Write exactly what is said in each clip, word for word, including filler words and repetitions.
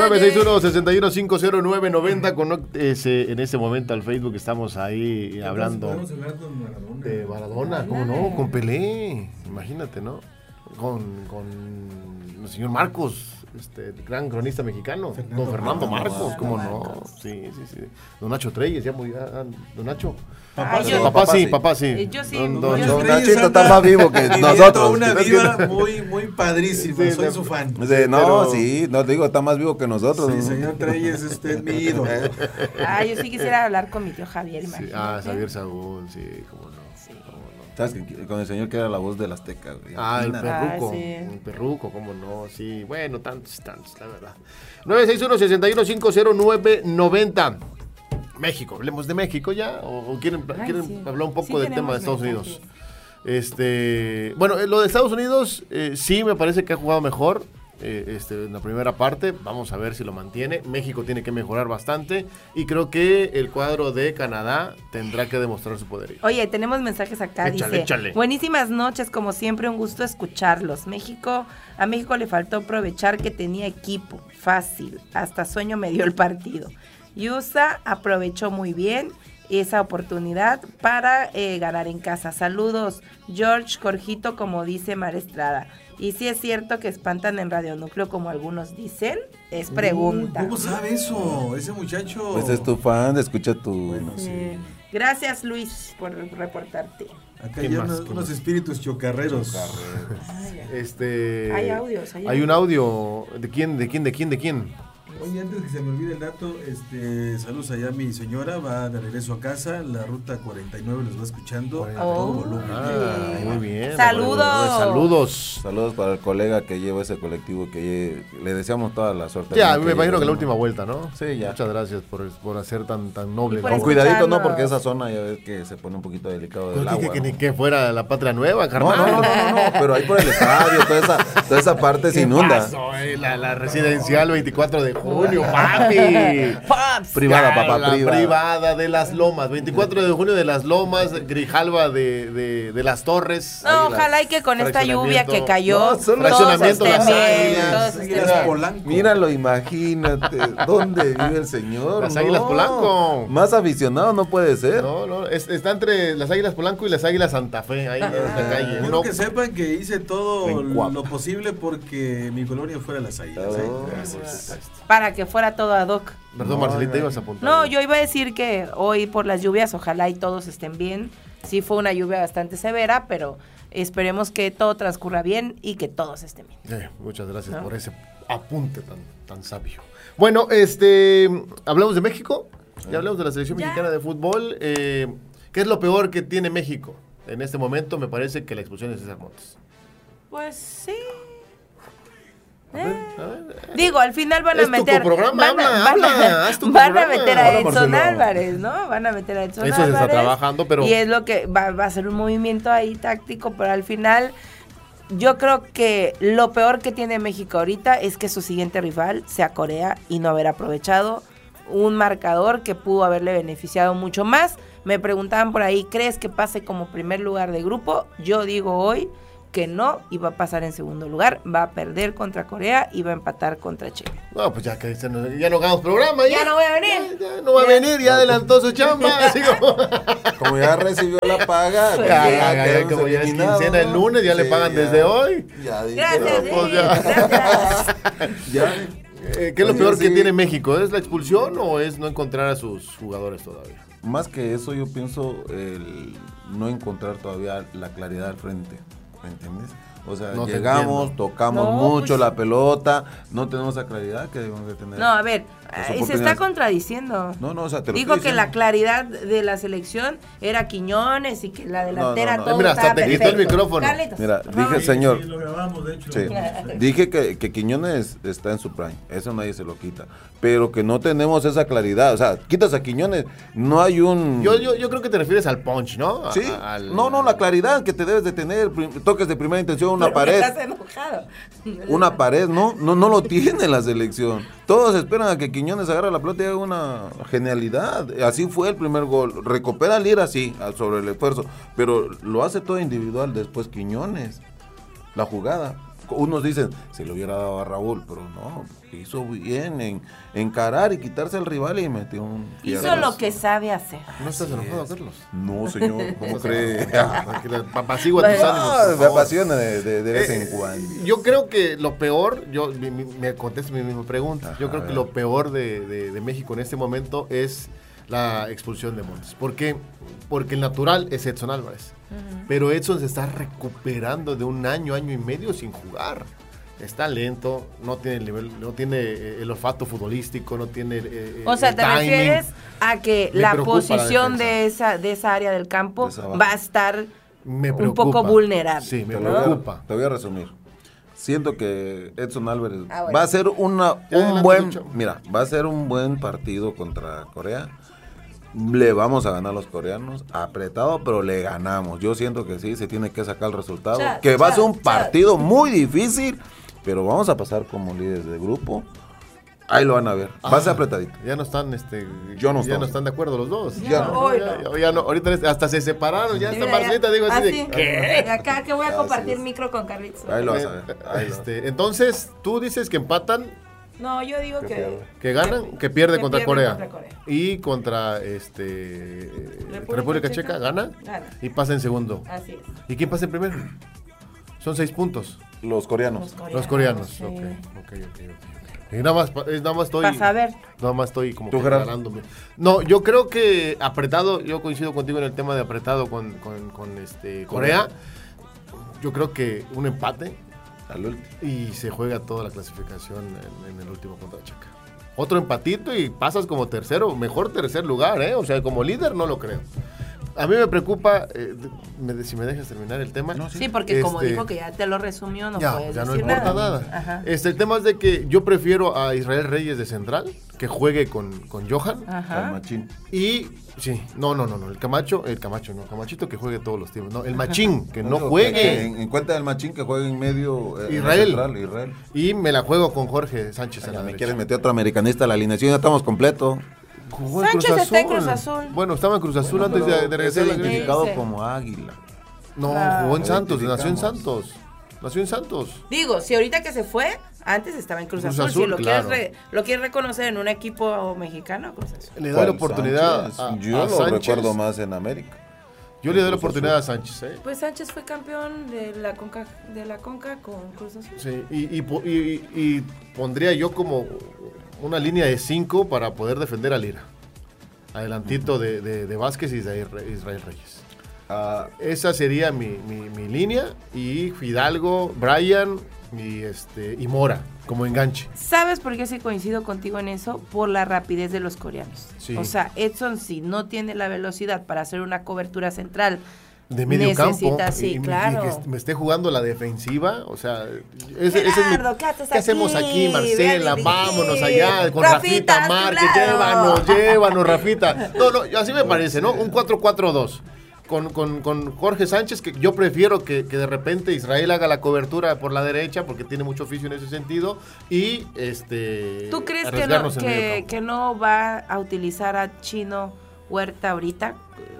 nueve seis uno, seis uno cinco cero nueve nueve cero. Conéctese en este momento al Facebook. Estamos ahí hablando de Maradona. ¿Cómo no? Con Pelé. Imagínate, ¿no? Con, con el señor Marcos, este el gran cronista mexicano. Fernando Don Fernando Marcos, Marcos ¿cómo no? Sí, sí, sí. Don Nacho Treyes, ya muy. Don Nacho. Papá, sí, yo, papá sí, papá sí. Eh, yo sí. Don, don, don, don Nachito está más vivo que nosotros. Una vida muy, muy padrísima. Sí, soy no, su fan. Sí, no, pero... sí, no digo, está más vivo que nosotros. Sí, señor Treyes, usted es mi ídolo. Ah, yo sí quisiera hablar con mi tío Javier, imagínate. Sí, ah, Javier Sagún, sí, cómo no. Sí. Cómo no. ¿Sabes que con el señor que era la voz del Azteca? Güey, ah, el perruco, ah, sí. el perruco, cómo no, sí. Bueno, tantos, tantos, la verdad. nueve seis uno, seis uno cinco cero nueve nueve cero. México, hablemos de México ya, o, o quieren, Ay, quieren sí. hablar un poco sí, del tema de Estados mensajes. Unidos. Este, bueno, lo de Estados Unidos eh, sí me parece que ha jugado mejor eh, este, en la primera parte, vamos a ver si lo mantiene. México tiene que mejorar bastante y creo que el cuadro de Canadá tendrá que demostrar su poderío. Oye, tenemos mensajes acá, échale, dice, échale. Buenísimas noches, como siempre, un gusto escucharlos. México, a México le faltó aprovechar que tenía equipo, fácil, hasta sueño me dio el partido. U S A aprovechó muy bien esa oportunidad para eh, ganar en casa. Saludos, George Jorgito, como dice Mar Estrada. Y si es cierto que espantan en Radio Núcleo, como algunos dicen, es pregunta. ¿Cómo sabe eso? Ese muchacho. Pues es tu fan, escucha tu... Bueno, sí. Eh, gracias, Luis, por reportarte. Acá hay unos, unos espíritus chocarreros. chocarreros. Ay, este, hay audios. Hay, hay un audio. ¿De quién? ¿De quién? ¿De quién? ¿De quién? Oye, antes que se me olvide el dato, este, saludos allá a mi señora, va de regreso a casa, la ruta cuarenta y nueve los va escuchando oh, a todo volumen. Ah, muy bien. Saludos. Saludos. Saludos para el colega que lleva ese colectivo, que le deseamos toda la suerte. Ya, me imagino que la última vuelta, ¿no? Sí, ya. Muchas gracias por, por hacer tan, tan noble. Con cuidadito, no, porque esa zona ya ves que se pone un poquito delicado del agua. Que, ¿no? que, que fuera la Patria Nueva, carnal. No, no, no, no, no, pero ahí por el estadio, toda esa, toda esa parte se inunda. Pasó, eh? la, la residencial veinticuatro de junio, papi. Pops. Privada, papá, la privada. Privada de las Lomas, veinticuatro de junio de las Lomas, Grijalva de, de, de las Torres. No, ojalá y que con esta lluvia que cayó, no, todos estén bien. Míralo, imagínate, ¿dónde vive el señor? Las no. Águilas Polanco. Más aficionado no puede ser. No, no, es, está entre las Águilas Polanco y las Águilas Santa Fe, ahí ah, en esta calle. Quiero no. que sepan que hice todo lo posible porque mi colonia fuera las Águilas. Oh, ¿eh? Gracias. Para que fuera todo ad hoc. Perdón, no, Marcelita, ibas a apuntar. No, yo iba a decir que hoy por las lluvias, ojalá y todos estén bien. Sí fue una lluvia bastante severa, pero esperemos que todo transcurra bien y que todos estén bien. Eh, muchas gracias ¿no? por ese apunte tan, tan sabio. Bueno, este, hablamos de México, ya hablamos de la selección ya. mexicana de fútbol. Eh, ¿Qué es lo peor que tiene México? En este momento me parece que la expulsión de César Montes. Pues sí. A ver, a ver, eh. Digo, al final van a es meter tu programa, van, habla, van, habla, a, van programa. a meter a Edson Hola, Álvarez, ¿no? Van a meter a Edson Eso Álvarez. Se está trabajando, pero y es lo que va, va a ser un movimiento ahí táctico, pero al final yo creo que lo peor que tiene México ahorita es que su siguiente rival sea Corea y no haber aprovechado un marcador que pudo haberle beneficiado mucho más. Me preguntaban por ahí, ¿crees que pase como primer lugar de grupo? Yo digo hoy que no, y va a pasar en segundo lugar, va a perder contra Corea y va a empatar contra Chile. No, pues ya que ya no hagamos programa. Ya, ya no voy a venir. Ya, ya no va ya. a venir, ya adelantó su chamba. Así como... como ya recibió la paga. Ya, ya, ya, ya, como ya es quincena el lunes, ya sí, le pagan ya, desde hoy. Ya, gracias, no, pues ya. gracias. ya. Eh, ¿Qué es lo Oye, peor sí. que tiene México? ¿Es la expulsión o es no encontrar a sus jugadores todavía? Más que eso, yo pienso el no encontrar todavía la claridad al frente. ¿Me entiendes? O sea, no llegamos, tocamos no, mucho pues, la pelota, no tenemos la claridad que debemos de tener. No, a ver, y se está contradiciendo. No, no, o sea, te lo Dijo que la claridad de la selección era Quiñones y que la delantera no, no, no. todo Mira, hasta te quitó el micrófono. Carlitos. Mira, dije, sí, señor. Sí, lo grabamos, de hecho. Sí. Dije que, que Quiñones está en su prime, eso nadie se lo quita. Pero que no tenemos esa claridad, o sea, quitas a Quiñones, no hay un... Yo yo, yo creo que te refieres al punch, ¿no? A, sí, al... no, no, la claridad que te debes de tener, toques de primera intención, una pared. Estás enojado. Una pared, ¿no? No, no lo tiene la selección. Todos esperan a que Quiñones agarre la pelota y haga una genialidad. Así fue el primer gol. Recupera Lira, sí, sobre el esfuerzo, pero lo hace todo individual después Quiñones. La jugada. Unos dicen, se lo hubiera dado a Raúl, pero no, hizo bien en encarar y quitarse al rival y metió un... Hizo fierro. Lo que sabe hacer. ¿No estás enojado, Carlos? No, señor, ¿cómo cree? Apacigua tus ánimos. Me apasiona de, de, de vez eh, en cuando. Yo creo que lo peor, yo me, me contesto mi misma pregunta, Ajá, yo creo que lo peor de, de, de México en este momento es la expulsión de Montes. ¿Por qué? Porque el natural es Edson Álvarez. Uh-huh. Pero Edson se está recuperando de un año, año y medio sin jugar. Está lento, no tiene el nivel, no tiene el olfato futbolístico, no tiene eh, o sea, el ¿te timing. refieres a que Me la posición la de esa de esa área del campo va a estar me un poco vulnerable? Sí, me te preocupa. Te voy a resumir. Siento que Edson Álvarez ah, bueno. va a ser una Ya un buen, mucho. mira, va a ser un buen partido contra Corea. Le vamos a ganar a los coreanos, apretado, pero le ganamos. Yo siento que sí, se tiene que sacar el resultado. Chat, que va chat, a ser un partido chat. muy difícil, pero vamos a pasar como líderes de grupo. Ahí lo van a ver. Va ah, a ser apretadito. Ya no están, este, Yo no ya no están de acuerdo los dos. Ya, ya no. Hoy ya, ya, ya no. Ahorita hasta se separaron. Ya sí, está Marcelita, digo así, así de ¿qué? Acá que voy a compartir el micro con Carlitos. Ahí lo vas a ver. Ahí este, lo. Entonces, tú dices que empatan. No, yo digo que... Que, que ganan, que, que pierde que contra, pierde Corea. contra Corea. Y contra este República, República Checa, Checa gana, gana y pasa en segundo. Así es. ¿Y quién pasa en primero? Son seis puntos. Los coreanos. Los coreanos. Los coreanos. Sí. Ok, ok, ok, ok. Y nada más, nada más estoy... Pasa a ver. Nada más estoy como que ganándome. No, yo creo que apretado, yo coincido contigo en el tema de apretado con, con, con este Corea. Yo creo que un empate. Y se juega toda la clasificación en, en el último contra Checa. Otro empatito y pasas como tercero, mejor tercer lugar, ¿eh? O sea, como líder no lo creo. A mí me preocupa, eh, me, si me dejas terminar el tema. No, sí. sí, porque este, como dijo que ya te lo resumió, no ya, puedes ya decir no importa nada. nada. Ajá. Este, el tema es de que yo prefiero a Israel Reyes de central, que juegue con, con Johan. Ajá. Machín. Y, sí, no, no, no, no, el Camacho, el Camacho no, Camachito que juegue todos los tiempos. No, el Machín, que no juegue. En, en cuenta del Machín que juegue en medio eh, Israel. Central, Israel. Y me la juego con Jorge Sánchez. Ay, me quieren meter otro americanista a la alineación, ya estamos completos. Jugó Sánchez en Cruz está en Cruz Azul. Bueno, estaba en Cruz Azul bueno, antes de, de regresar. Es identificado como Águila. No, ah, jugó en Santos, nació en Santos. Nació en Santos. Digo, si ahorita que se fue, antes estaba en Cruz, Cruz Azul. Azul. Si lo, claro. quieres re, lo quieres reconocer en un equipo mexicano, Cruz Azul. Le doy la oportunidad a, a Yo a lo Sánchez. recuerdo más en América. Yo le doy la oportunidad Azul. a Sánchez. ¿eh? Pues Sánchez fue campeón de la Conca, de la Conca con Cruz Azul. Sí, y, y, y, y pondría yo como una línea de cinco para poder defender a Lira. Adelantito uh-huh. de, de, de Vázquez y de Israel Reyes. Uh, esa sería mi, mi, mi línea. Y Fidalgo, Brian y, este, y Mora como enganche. ¿Sabes por qué sí coincido contigo en eso? Por la rapidez de los coreanos. Sí. O sea, Edson sí no tiene la velocidad para hacer una cobertura central. De medio Necesita, campo. Sí, y, claro. Y que me esté jugando la defensiva. O sea, ese, Gerardo, ese es mi, ¿qué, ¿qué aquí? hacemos aquí, Marcela? Vámonos allá con Rafita, Rafita Márquez. Llévanos, llévanos, Rafita. No, no, así me parece, ¿no? Un cuatro cuatro dos. Con, con, con Jorge Sánchez, que yo prefiero que, que de repente Israel haga la cobertura por la derecha, porque tiene mucho oficio en ese sentido, y este ¿Tú crees que no, que, que no va a utilizar a Chino Huerta ahorita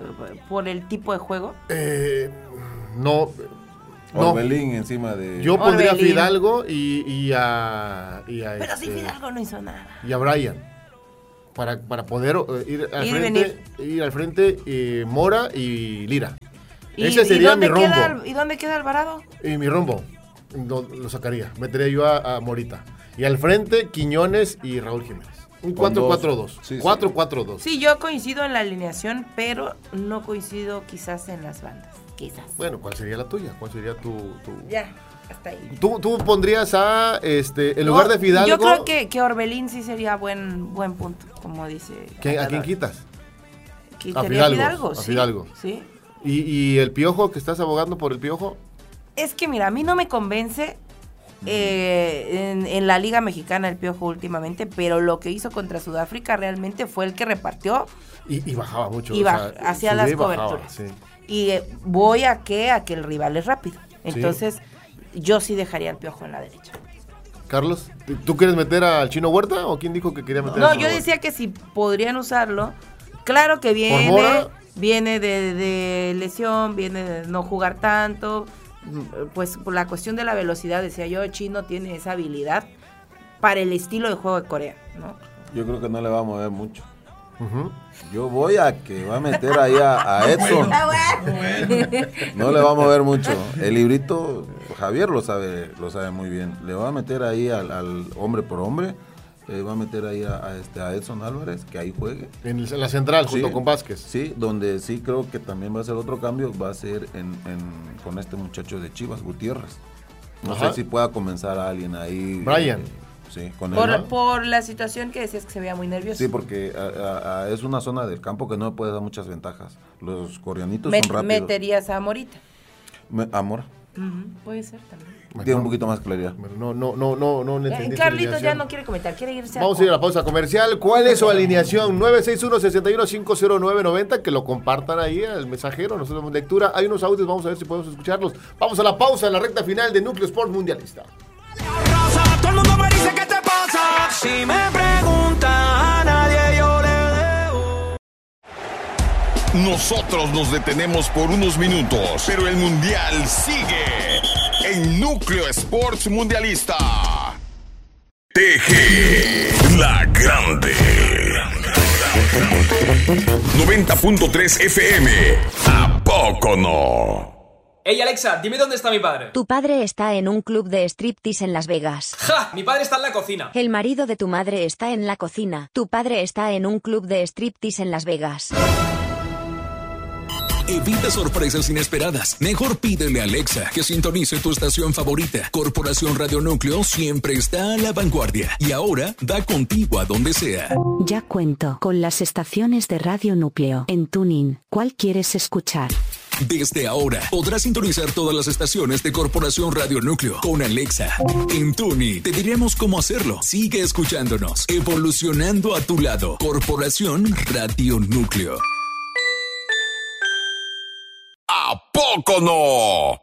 por el tipo de juego? Eh, no. No. Orbelín encima de... Yo pondría Orbelín. a Fidalgo y, y a... Y a Pero este, si Fidalgo no hizo nada. Y a Brian. Para, para poder uh, ir al ir frente, ir al frente eh, Mora y Lira. ¿Y, Ese sería ¿y mi rumbo. Queda, ¿Y dónde queda Alvarado? Y mi rumbo. Lo, lo sacaría. Metería yo a, a Morita. Y al frente, Quiñones y Raúl Jiménez. Un cuatro cuatro dos. cuatro cuatro dos. Sí, yo coincido en la alineación, pero no coincido quizás en las bandas. Quizás. Bueno, ¿cuál sería la tuya? ¿Cuál sería tu...? tu... Ya. Hasta ahí. ¿Tú, tú pondrías a, este, en lugar no, de Fidalgo? Yo creo que, que Orbelín sí sería buen buen punto, como dice. ¿Qué, ¿A quién quitas? A Fidalgo. Fidalgo, a sí, Fidalgo. Sí. ¿Y, ¿Y el Piojo, que estás abogando por el Piojo? Es que mira, a mí no me convence eh, en, en la Liga Mexicana el Piojo últimamente, pero lo que hizo contra Sudáfrica realmente fue el que repartió. Y, y bajaba mucho. Y baj, o sea, hacía las coberturas. Bajaba, sí. Y eh, voy a que a que el rival es rápido. Entonces... Sí. Yo sí dejaría al Piojo en la derecha. Carlos, ¿tú quieres meter al Chino Huerta o quién dijo que quería meter no, al Chino No, yo Huerta? decía que si podrían usarlo. Claro que viene, viene de, de lesión, viene de no jugar tanto. Pues por la cuestión de la velocidad, decía yo, Chino tiene esa habilidad para el estilo de juego de Corea, ¿no? Yo creo que no le va a mover mucho. Uh-huh. Yo voy a que va a meter ahí a, a Edson. No le va a mover mucho. El librito, Javier lo sabe, lo sabe muy bien. Le va a meter ahí al, al hombre por hombre. Eh, va a meter ahí a, a, este, a Edson Álvarez, que ahí juegue. En, el, en la central, junto sí, con Vázquez. Sí, donde sí creo que también va a ser otro cambio, va a ser en, en, con este muchacho de Chivas, Gutiérrez. No Ajá. sé si pueda comenzar a alguien ahí. Brian. Eh, sí, con por, él. Por la situación que decías que se veía muy nervioso. Sí, porque a, a, es una zona del campo que no puede dar muchas ventajas. Los coreanitos Met, son rápidos. ¿Meterías a Morita? Me, a Mora. Uh-huh, puede ser también. Tiene bueno, un poquito más claridad. No, no, no, no, no, no entendí. Carlitos ya no quiere comentar, quiere irse. Vamos a ir a la pausa comercial. ¿Cuál es su alineación? nueve seis uno, seis uno cinco cero nueve nueve cero. Que lo compartan ahí al mensajero. Nosotros damos lectura. Hay unos audios, vamos a ver si podemos escucharlos. Vamos a la pausa en la recta final de Núcleo Sport Mundialista. Todo el mundo me dice ¿qué te pasa? Si me pregunta a nadie yo le debo. Nosotros nos detenemos por unos minutos, pero el Mundial sigue en Núcleo Sports Mundialista. T G La Grande noventa punto tres F M. ¿A poco no? Ey, Alexa, dime dónde está mi padre. Tu padre está en un club de striptease en Las Vegas. ¡Ja! Mi padre está en la cocina. El marido de tu madre está en la cocina. Tu padre está en un club de striptease en Las Vegas. Evita sorpresas inesperadas. Mejor pídele a Alexa que sintonice tu estación favorita. Corporación Radio Núcleo siempre está a la vanguardia. Y ahora da contigo a donde sea. Ya cuento con las estaciones de Radio Núcleo. En TuneIn, ¿cuál quieres escuchar? Desde ahora podrás sintonizar todas las estaciones de Corporación Radio Núcleo con Alexa. En TuneIn te diremos cómo hacerlo. Sigue escuchándonos, evolucionando a tu lado. Corporación Radio Núcleo. ¿A poco no?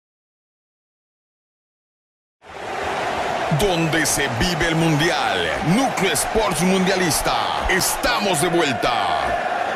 Donde se vive el Mundial. Núcleo Sports Mundialista. Estamos de vuelta.